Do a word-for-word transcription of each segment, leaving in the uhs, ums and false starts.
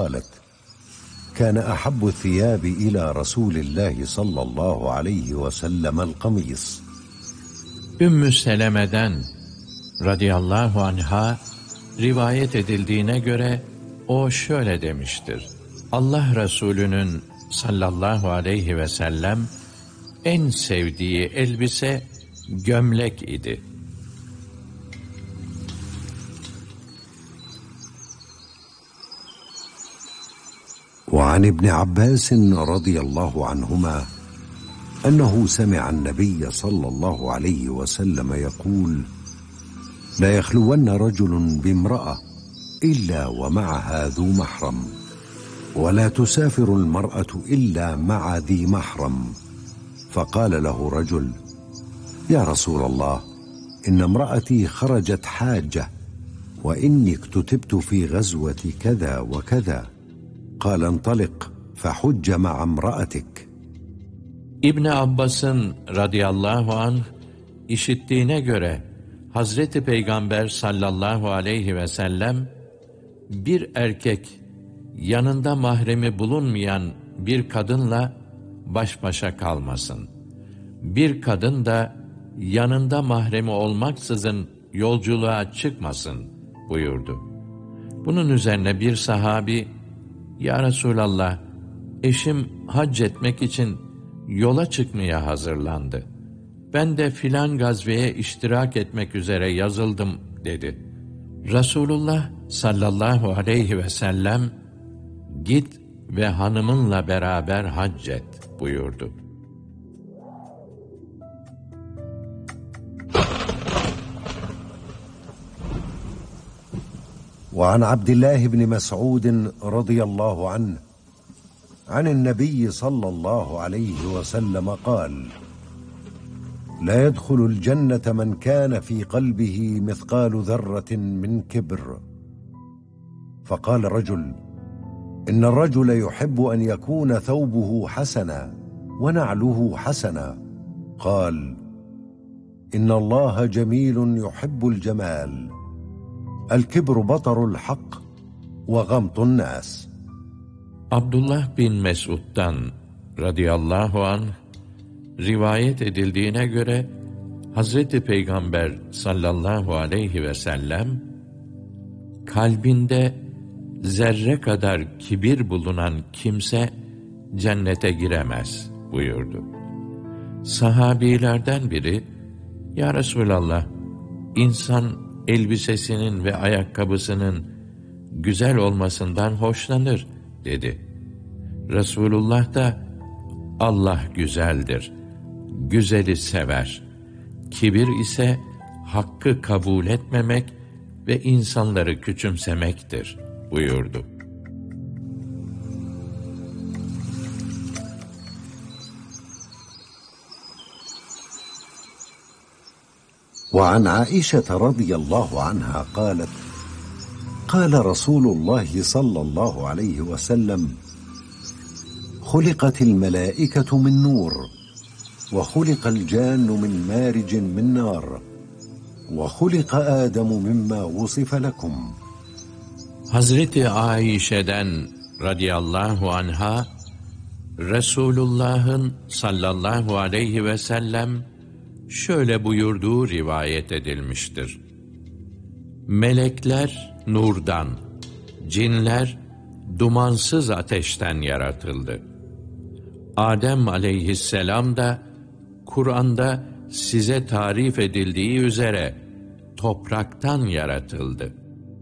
قالت: كان أحب الثياب إلى رسول الله صلى الله عليه وسلم القميص. Ümmü Seleme'den radıyallahu anha rivayet edildiğine göre o şöyle demiştir: Allah Resulü'nün sallallahu aleyhi ve sellem en sevdiği elbise gömlek idi. وعن ابن عباس رضي الله عنهما أنه سمع النبي صلى الله عليه وسلم يقول: لا يخلون رجل بامرأة إلا ومعها ذو محرم، ولا تسافر المرأة إلا مع ذي محرم. فقال له رجل: يا رسول الله، إن امرأتي خرجت حاجة، وإني اكتتبت في غزوة كذا وكذا. قال: انطلق فحج مع امرأتك. İbn Abbas'ın radıyallahu anh işittiğine göre Hazreti Peygamber sallallahu aleyhi ve sellem bir erkek yanında mahremi bulunmayan bir kadınla baş başa kalmasın. Bir kadın da yanında mahremi olmaksızın yolculuğa çıkmasın buyurdu. Bunun üzerine bir sahabi: Ya Resulallah, eşim hac etmek için yola çıkmaya hazırlandı. Ben de filan gazveye iştirak etmek üzere yazıldım dedi. Resulullah sallallahu aleyhi ve sellem git ve hanımınla beraber hac et buyurdu. وعن عبد الله بن مسعود رضي الله عنه عن النبي صلى الله عليه وسلم قال: لا يدخل الجنة من كان في قلبه مثقال ذرة من كبر. فقال رجل: إن الرجل يحب أن يكون ثوبه حسنا ونعله حسنا. قال: إن الله جميل يحب الجمال. الكبر بطر الحق وغمط الناس. Abdullah bin Mesud'dan radıyallahu anh rivayet edildiğine göre Hazreti Peygamber sallallahu aleyhi ve sellem kalbinde zerre kadar kibir bulunan kimse cennete giremez buyurdu. Sahabilerden biri: Ya Resulallah, insan elbisesinin ve ayakkabısının güzel olmasından hoşlanır dedi. Resulullah da Allah güzeldir, güzeli sever. Kibir ise hakkı kabul etmemek ve insanları küçümsemektir buyurdu. وعن عائشة رضي الله عنها قالت: قال رسول الله صلى الله عليه وسلم: خلقت الملائكة من نور، وخلق الجان من مارج من نار، وخلق آدم مما وصف لكم. Hazreti Aişe'den radıyallahu anha Resulullah'ın sallallahu aleyhi ve sellem şöyle buyurduğu rivayet edilmiştir: Melekler nurdan, cinler dumansız ateşten yaratıldı. Adem aleyhisselam da Kur'an'da size tarif edildiği üzere topraktan yaratıldı.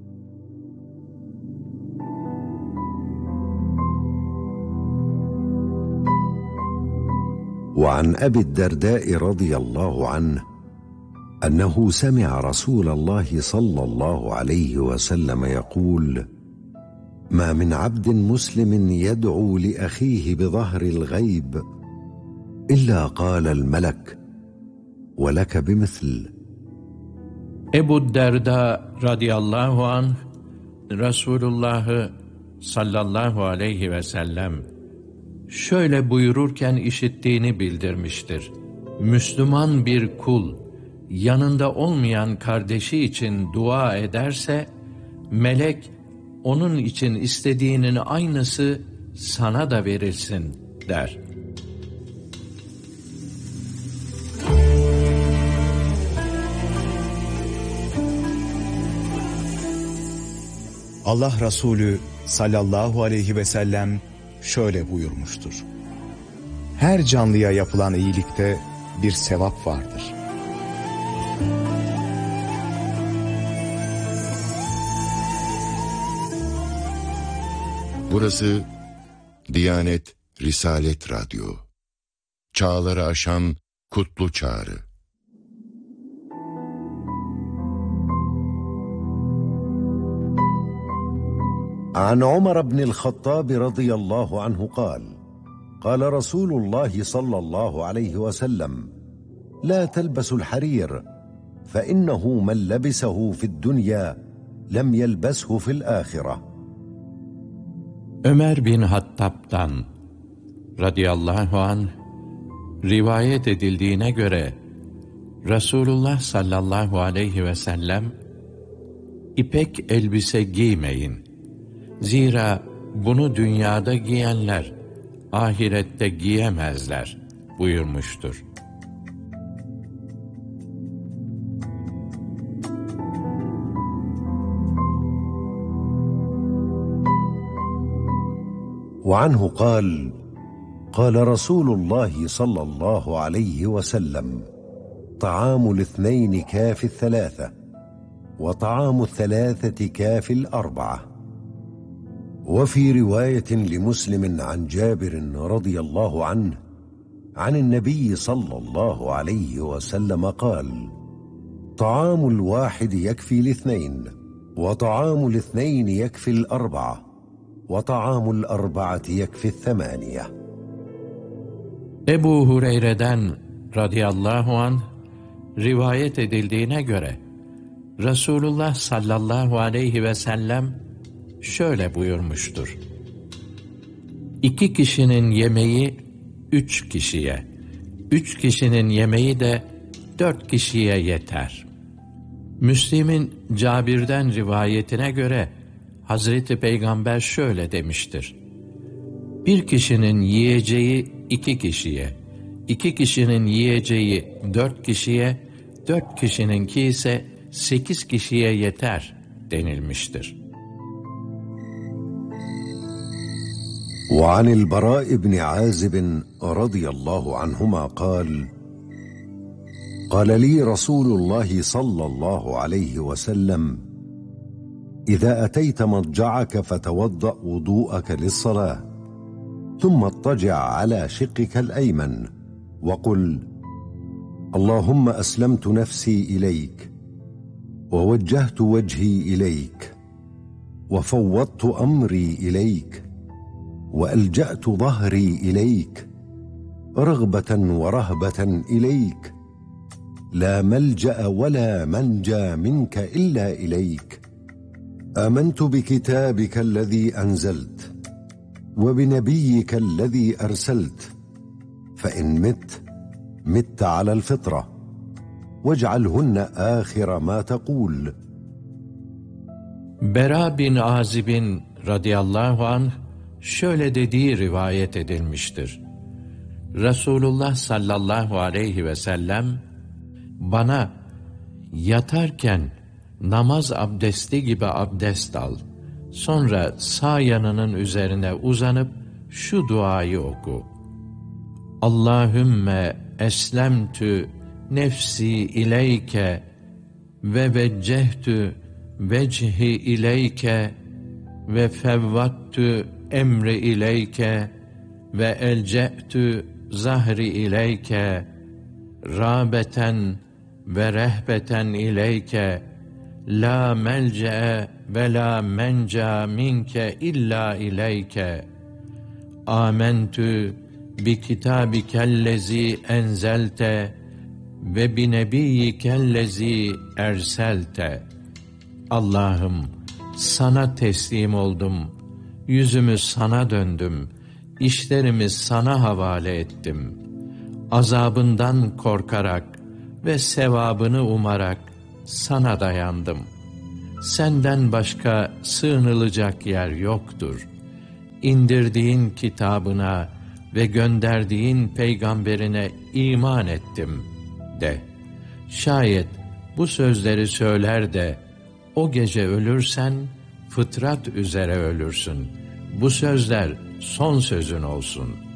وعن أبي الدرداء رضي الله عنه أنه سمع رسول الله صلى الله عليه وسلم يقول: ما من عبد مسلم يدعو لأخيه بظهر الغيب إلا قال الملك: ولك بمثل. Ebu Derda radıyallahu anh Resulullah'ı sallallahu aleyhi ve sellem şöyle buyururken işittiğini bildirmiştir: Müslüman bir kul yanında olmayan kardeşi için dua ederse melek onun için istediğinin aynısı sana da verilsin der. Allah Resulü sallallahu aleyhi ve sellem şöyle buyurmuştur: her canlıya yapılan iyilikte bir sevap vardır. Burası Diyanet Risalet Radyo. Çağları aşan kutlu çağrı. عن عمر بن الخطاب رضي الله عنه قال قال رسول الله صلى الله عليه وسلم لا تلبسوا الحرير فإنه من لبسه في الدنيا لم يلبسه في الآخرة. Ömer bin Hattab'dan radıyallahu anh rivayet edildiğine göre Resulullah sallallahu aleyhi ve sellem ipek elbise giymeyin. Zira bunu dünyada giyenler ahirette giyemezler buyurmuştur. وعنه قال قال رسول الله صلى الله عليه وسلم طعام الاثنين كاف الثلاثة وطعام الثلاثة كاف الأربعة. وفي رواية لمسلم عن جابر رضي الله عنه عن النبي صلى الله عليه وسلم قال طعام الواحد يكفي الاثنين وطعام الاثنين يكفي الأربعة وطعام الأربعة يكفي الثمانية. Ebu Hureyre'den radıyallahu anh rivayet edildiğine göre Resulullah sallallahu aleyhi ve sellem şöyle buyurmuştur: İki kişinin yemeği üç kişiye, üç kişinin yemeği de dört kişiye yeter. Müslim'in Cabir'den rivayetine göre Hazreti Peygamber şöyle demiştir: Bir kişinin yiyeceği iki kişiye, iki kişinin yiyeceği dört kişiye, dört kişininki ise sekiz kişiye yeter denilmiştir. وعن البراء بن عازب رضي الله عنهما قال قال لي رسول الله صلى الله عليه وسلم إذا أتيت مضجعك فتوضأ وضوءك للصلاة ثم اضطجع على شقك الأيمن وقل اللهم أسلمت نفسي إليك ووجهت وجهي إليك وفوضت أمري إليك وألجأت ظهري إليك رغبة ورهبة إليك لا ملجأ ولا منجى منك إلا إليك آمنت بكتابك الذي أنزلت وبنبيك الذي أرسلت فإن مت مت على الفطرة واجعلهن آخر ما تقول. Bera bin Azib'in radıyallahu anh şöyle dediği rivayet edilmiştir: Resulullah sallallahu aleyhi ve sellem bana yatarken namaz abdesti gibi abdest al, sonra sağ yanının üzerine uzanıp şu duayı oku: Allahümme eslemtü nefsi ileyke ve veccehtü vecihi ileyke ve fevvattü emri ileyke ve elce'tü zahri ileyke râbeten ve rehbeten ileyke la melce'e ve la menca minke illa ileyke âmentü bi kitabikellezi enzelte ve bi nebiyyikellezi erselte. Allah'ım, sana teslim oldum, yüzümü sana döndüm, işlerimi sana havale ettim. Azabından korkarak ve sevabını umarak sana dayandım. senden başka sığınılacak yer yoktur. İndirdiğin kitabına ve gönderdiğin peygamberine iman ettim de. Şayet bu sözleri söyler de o gece ölürsen fıtrat üzere ölürsün. Bu sözler son sözün olsun.''